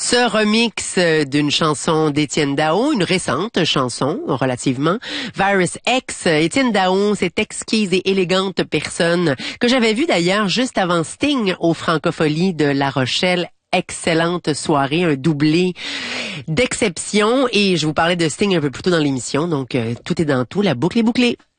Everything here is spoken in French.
Ce remix d'une chanson d'Étienne Dao, une récente chanson, relativement, Virus X. Étienne Dao, cette exquise et élégante personne que j'avais vue d'ailleurs juste avant Sting au Francophonie de La Rochelle. Excellente soirée, un doublé d'exception. Et je vous parlais de Sting un peu plus tôt dans l'émission, donc tout est dans tout, la boucle est bouclée.